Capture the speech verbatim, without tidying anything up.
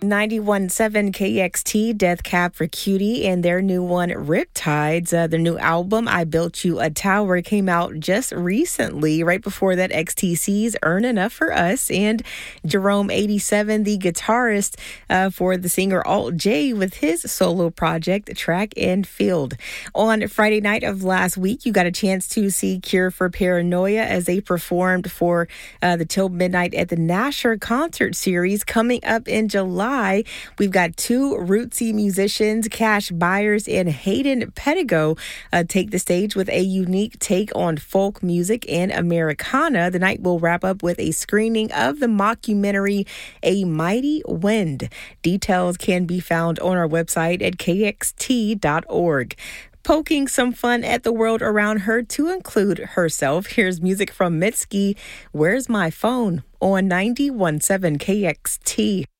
ninety-one point seven K X T, Death Cab for Cutie, and their new one, Riptides. Uh, their new album, I Built You a Tower, came out just recently. Right before that, X T C's Earn Enough for Us, and Jerome eighty-seven, the guitarist uh, for the singer Alt J, with his solo project, Track and Field. On Friday night of last week, you got a chance to see Cure for Paranoia as they performed for uh, the Till Midnight at the Nasher concert series coming up in July. We've got two rootsy musicians, Cash Byers and Hayden Pedigo, uh, take the stage with a unique take on folk music and Americana. The night will wrap up with a screening of the mockumentary A Mighty Wind. Details can be found on our website at K X T dot org. Poking some fun at the world around her to include herself. Here's music from Mitski, Where's My Phone, on ninety-one point seven K X T.